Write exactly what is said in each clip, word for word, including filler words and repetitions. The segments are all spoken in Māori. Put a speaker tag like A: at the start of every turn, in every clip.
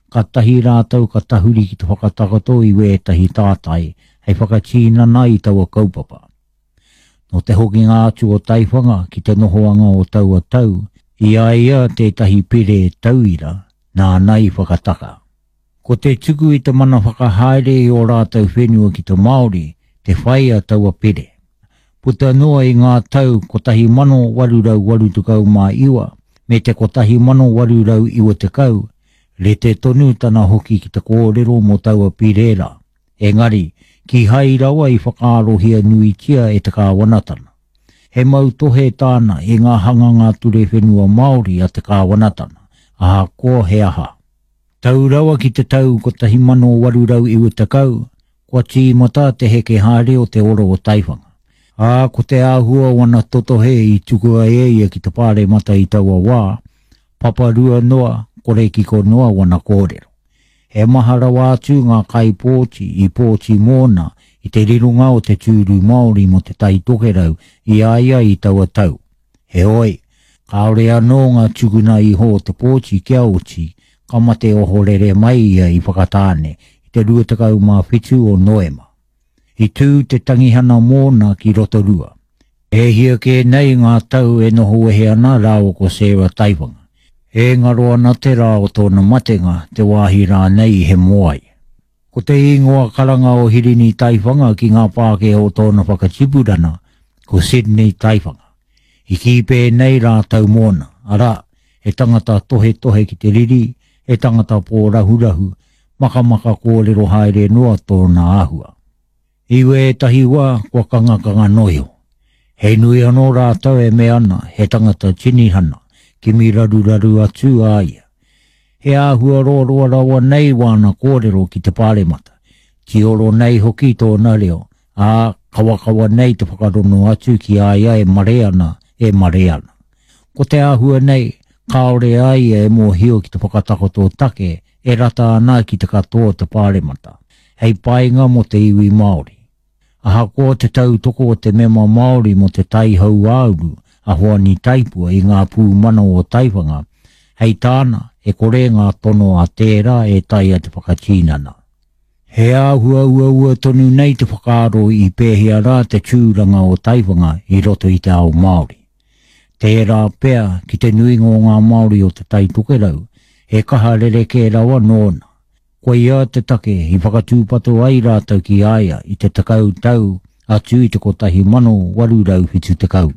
A: ka tahi rātau ka tahuri ki te whakatakato i we tahi tātai, hei whakatīna nai taua kaupapa. No te hoki ngā atu o taiwhanga ki te nohoanga o tau a tau, ia ia te tahi pere tauira, nā nai whakataka. Ko te tuku i te mana whakahaere i o rātau whenua ki te Māori, te whaia taua pere. Puta noa i ngā tau ko tahi mano warurau waru tukau mā iwa, me te ko tahi mano warurau iwa te kau, le te tonu tana hoki ki te kōrero mo taua pirera. Engari, ki hai rawa i whakaarohia nui tia e te kāwanatana. He mau tohe tāna e ngā hanganga ture whenua Māori a te kāwanatana, aha ko he aha. Tau rawa ki te tau ko tahi mano warurau iwa te kau, kua tīmata te heke haere o te oro o taiwhanga. A ko te āhua wana totohe i tukua e ia ki te pāre mata i taua wā, paparua noa, kore ki ko noa wana kōrero. He mahara wātu ngā kai pōti i pōti mōna i te rirunga o te tūru Māori mo te tai tokerau i aia i taua tau. He oi, kaore anō ngā tukuna i ho te pōti kia oti, kamate o horere mai ia i whakatāne i te ruatakau mā whitu o Noema. I tū te tangihana mōna ki Rotorua. E hia ke nei ngā tau e noho e he ana rāo ko Sarah Taiwhanga. E ngaro ana te rāo tōna matenga te wāhi rā nei he moai. Ko te ingoa karanga o Hirini Taiwhanga ki ngā pāke o tōna whakatipurana ko Sydney Taiwhanga. I kipe nei rā tau mōna, ara, e tangata tohe tohe ki te riri, e tangata pō rahurahu, maka maka kōrero haere noa tōna āhua. Iwe tahi wā kua kanga kanga noio. Hei nui anō rātau e me ana he tangata tinihana ki mi raru raru atu aia. He āhua rōroa rawa nei wāna kōrero ki te pāremata. Ki oro nei hoki tōna reo, a kawakawa nei te whakarono atu ki aia e mareana e mareana. Ko te āhua nei, kaore aia e mō hio ki te whakatakoto take e rata ana ki te katoa te pāremata. Hei painga mo te iwi Māori. Aha ko te tau toko o te mema Māori mo te tai hau auru, a hoa ni taipua i ngā pū mana o Taiwhanga, hei tāna e kore ngā tono a tērā e tai a te whakatīnana. He āhua ua ua tonu nei te whakaaro i pēhia rā te tūranga o Taiwhanga i roto i te ao Māori. Tērā pēr ki te nuingo ngā Māori o te tai tokerau, e kaha rere ke rawa nōna. Ko ia te take i whakatūpato ai rātau ki aia i te takau tau atu i te kotahi mano warurau hitu te kau.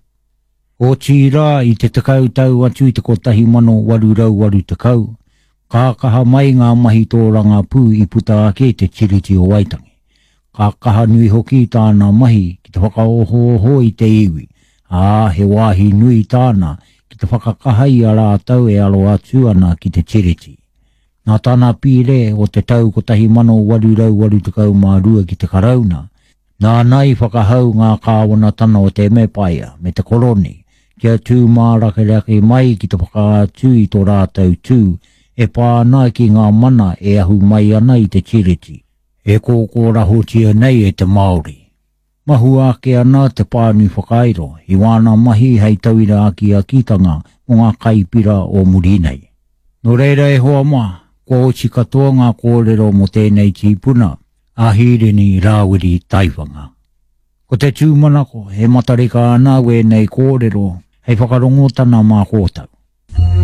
A: O tira i te takau tau atu i te kotahi mano warurau waru te kau, ka kaha mai ngā mahi tōranga pū i puta ake te tiriti o Waitangi. Ka kaha nui hoki tāna mahi ki te whakaoho i te iwi, a he wāhi nui tāna ki te whakakahai a rātau e alo atu ana ki te tiriti. Nā tāna pire o te tau ko tahi mano warurau waru tukau mā rua ki te karauna, nā nai whakahau ngā kāwana tana o te mepaia me te koroni, kia tū mā rakerake mai ki te whakaatu i tō rātau tū, e pāna ki ngā mana e ahu mai ana i te tiriti, e kōkō rahotia nei e te Māori. Mahu ake ana te pānu whakairo, i wāna mahi hei tauira aki a kitanga o ngā kaipira o Murinei. No reira e hoa mā, ko ochi katoa ngā kōrero mo tēnei tīpuna, a Hirini Rāwiri Taiwhanga. Ko te tūmanako, he matareka ana we nei kōrero, hei whakarongo tana mā kōtau.